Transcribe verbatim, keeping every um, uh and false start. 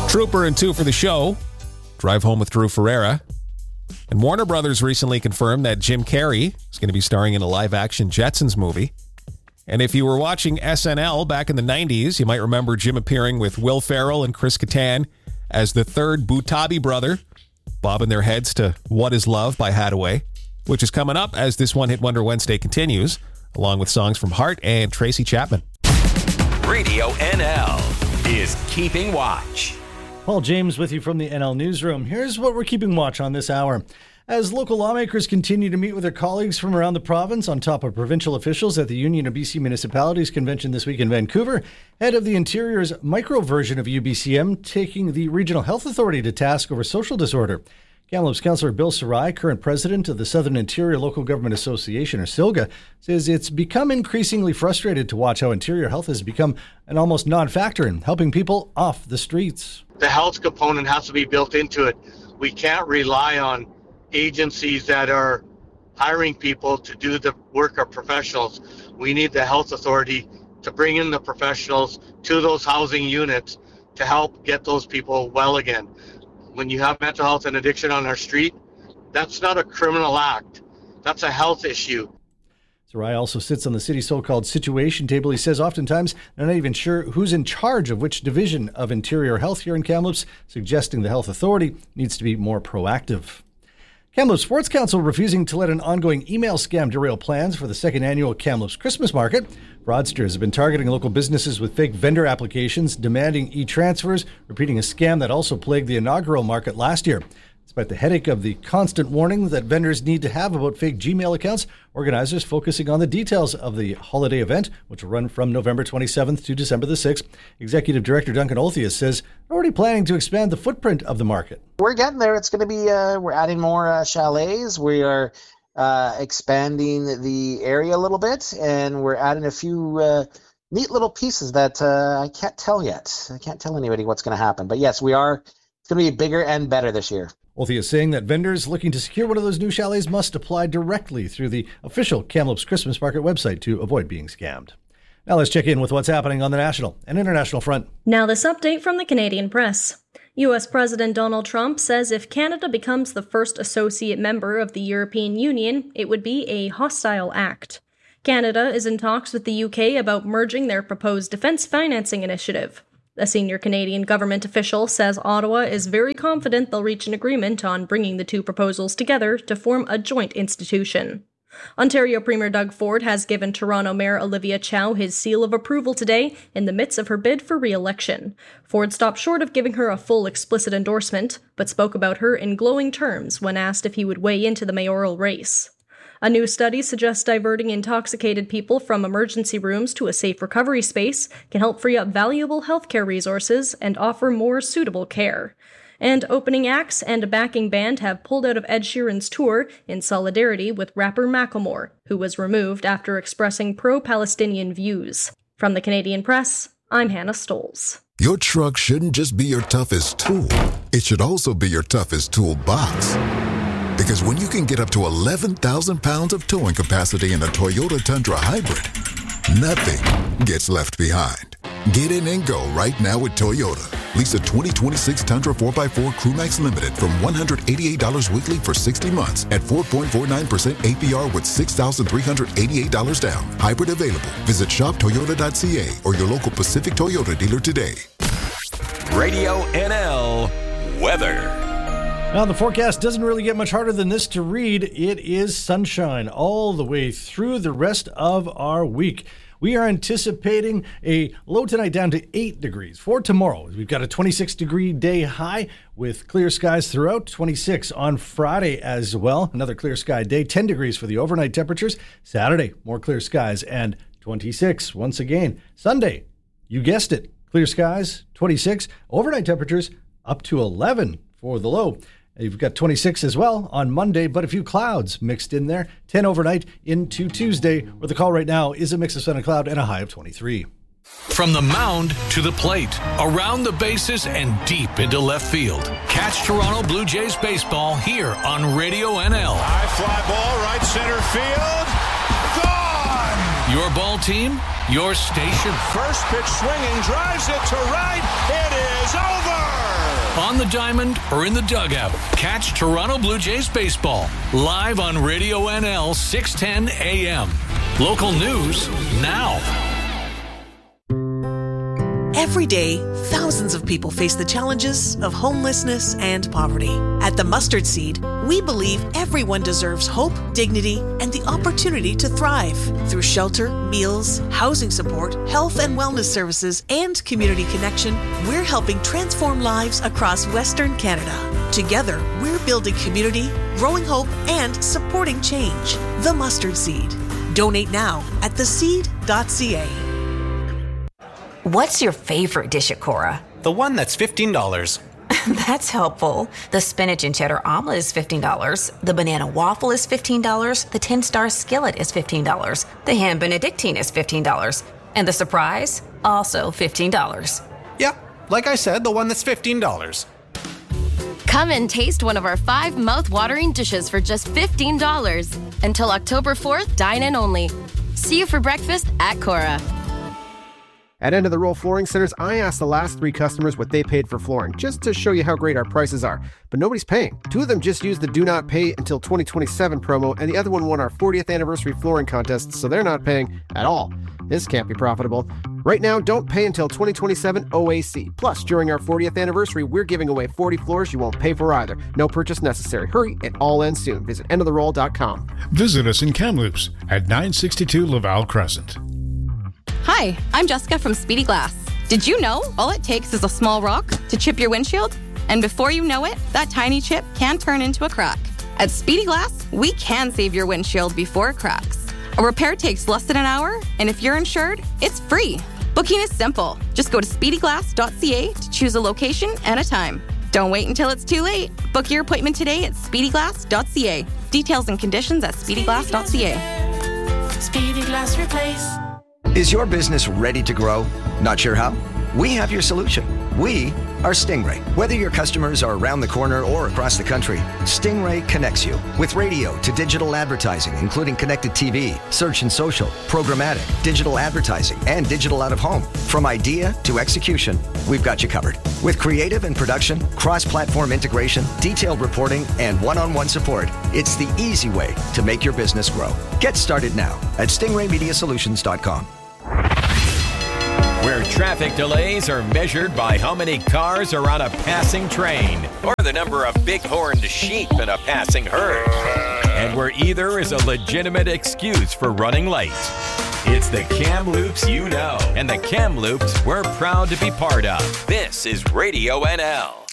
Trooper and two for the show. Drive Home with Drew Ferreira. And Warner Brothers recently confirmed that Jim Carrey is going to be starring in a live-action Jetsons movie. And if you were watching S N L back in the nineties, you might remember Jim appearing with Will Ferrell and Chris Kattan as the third Butabi brother, bobbing their heads to What Is Love by Hathaway, which is coming up as this One Hit Wonder Wednesday continues, along with songs from Heart and Tracy Chapman. Radio N L is Keeping Watch. Paul James with you from the N L Newsroom. Here's what we're keeping watch on this hour. As local lawmakers continue to meet with their colleagues from around the province on top of provincial officials at the Union of B C Municipalities convention this week in Vancouver, head of the Interior's micro version of U B C M taking the Regional Health Authority to task over social disorder. Kamloops Councillor Bill Sarai, current president of the Southern Interior Local Government Association, or SILGA, says it's become increasingly frustrated to watch how Interior Health has become an almost non-factor in helping people off the streets. The health component has to be built into it. We can't rely on agencies that are hiring people to do the work of professionals. We need the health authority to bring in the professionals to those housing units to help get those people well again. When you have mental health and addiction on our street, that's not a criminal act. That's a health issue. Sarai also sits on the city's so-called situation table. He says oftentimes they're not even sure who's in charge of which division of Interior Health here in Kamloops, suggesting the health authority needs to be more proactive. Kamloops Sports Council refusing to let an ongoing email scam derail plans for the second annual Kamloops Christmas Market. Fraudsters have been targeting local businesses with fake vendor applications, demanding e-transfers, repeating a scam that also plagued the inaugural market last year. Despite the headache of the constant warning that vendors need to have about fake Gmail accounts, organizers focusing on the details of the holiday event, which will run from November twenty-seventh to December the sixth. Executive Director Duncan Olthius says they're already planning to expand the footprint of the market. We're getting there. It's going to be, uh, we're adding more uh, chalets. We are uh, expanding the area a little bit, and we're adding a few uh, neat little pieces that uh, I can't tell yet. I can't tell anybody what's going to happen. But yes, we are. It's going to be bigger and better this year. Olthius saying that vendors looking to secure one of those new chalets must apply directly through the official Kamloops Christmas Market website to avoid being scammed. Now let's check in with what's happening on the national and international front. Now this update from the Canadian Press. U S President Donald Trump says if Canada becomes the first associate member of the European Union, it would be a hostile act. Canada is in talks with the U K about merging their proposed defense financing initiative. A senior Canadian government official says Ottawa is very confident they'll reach an agreement on bringing the two proposals together to form a joint institution. Ontario Premier Doug Ford has given Toronto Mayor Olivia Chow his seal of approval today in the midst of her bid for re-election. Ford stopped short of giving her a full explicit endorsement, but spoke about her in glowing terms when asked if he would weigh into the mayoral race. A new study suggests diverting intoxicated people from emergency rooms to a safe recovery space can help free up valuable healthcare resources and offer more suitable care. And opening acts and a backing band have pulled out of Ed Sheeran's tour in solidarity with rapper Macklemore, who was removed after expressing pro-Palestinian views. From the Canadian Press, I'm Hannah Stoles. Your truck shouldn't just be your toughest tool. It should also be your toughest toolbox. Because when you can get up to eleven thousand pounds of towing capacity in a Toyota Tundra Hybrid, nothing gets left behind. Get in and go right now with Toyota. Lease a twenty twenty-six Tundra four by four Crewmax Limited from one hundred eighty-eight dollars weekly for sixty months at four point four nine percent A P R with six thousand three hundred eighty-eight dollars down. Hybrid available. Visit shop toyota dot c a or your local Pacific Toyota dealer today. Radio N L weather. Now, the forecast doesn't really get much harder than this to read. It is sunshine all the way through the rest of our week. We are anticipating a low tonight down to eight degrees. For tomorrow, we've got a twenty-six degree day high with clear skies throughout. twenty-six on Friday as well. Another clear sky day. ten degrees for the overnight temperatures. Saturday, more clear skies and twenty-six once again. Sunday, you guessed it, clear skies, twenty-six. Overnight temperatures up to eleven for the low. You've got twenty-six as well on Monday, but a few clouds mixed in there. ten overnight into Tuesday, where the call right now is a mix of sun and cloud and a high of twenty-three. From the mound to the plate, around the bases and deep into left field. Catch Toronto Blue Jays baseball here on Radio N L. High fly ball, right center field. Gone! Your ball team, your station. First pitch swinging, drives it to right. It is over! on the diamond, or in the dugout. Catch Toronto Blue Jays baseball live on Radio N L six ten A M. Local news now. Every day, thousands of people face the challenges of homelessness and poverty. At the Mustard Seed, we believe everyone deserves hope, dignity, and the opportunity to thrive. Through shelter, meals, housing support, health and wellness services, and community connection, we're helping transform lives across Western Canada. Together, we're building community, growing hope, and supporting change. The Mustard Seed. Donate now at the seed dot c a. What's your favorite dish at Cora? The one that's fifteen dollars. That's helpful. The spinach and cheddar omelet is fifteen dollars. The banana waffle is fifteen dollars. The ten-star skillet is fifteen dollars. The ham benedictine is fifteen dollars. And the surprise? Also fifteen dollars. Yeah, like I said, the one that's fifteen dollars. Come and taste one of our five mouth-watering dishes for just fifteen dollars. Until October fourth, dine in only. See you for breakfast at Cora. At End of the Roll Flooring Centers, I asked the last three customers what they paid for flooring, just to show you how great our prices are. But nobody's paying. Two of them just used the Do Not Pay Until twenty twenty-seven promo, and the other one won our fortieth anniversary flooring contest, so they're not paying at all. This can't be profitable. Right now, don't pay until twenty twenty-seven O A C. Plus, during our fortieth anniversary, we're giving away forty floors you won't pay for either. No purchase necessary. Hurry, it all ends soon. Visit end of the roll dot com. Visit us in Kamloops at nine sixty-two Laval Crescent. Hi, I'm Jessica from Speedy Glass. Did you know all it takes is a small rock to chip your windshield? And before you know it, that tiny chip can turn into a crack. At Speedy Glass, we can save your windshield before it cracks. A repair takes less than an hour, and if you're insured, it's free. Booking is simple. Just go to speedy glass dot c a to choose a location and a time. Don't wait until it's too late. Book your appointment today at speedy glass dot c a. Details and conditions at speedy glass dot c a. Speedy Glass Replace. Is your business ready to grow? Not sure how? We have your solution. We are Stingray. Whether your customers are around the corner or across the country, Stingray connects you with radio to digital advertising, including connected T V, search and social, programmatic, digital advertising, and digital out of home. From idea to execution, we've got you covered. With creative and production, cross-platform integration, detailed reporting, and one-on-one support, it's the easy way to make your business grow. Get started now at stingray media solutions dot com. Where traffic delays are measured by how many cars are on a passing train or the number of big-horned sheep in a passing herd. And where either is a legitimate excuse for running late. It's the Kamloops you know, and the Kamloops we're proud to be part of. This is Radio N L.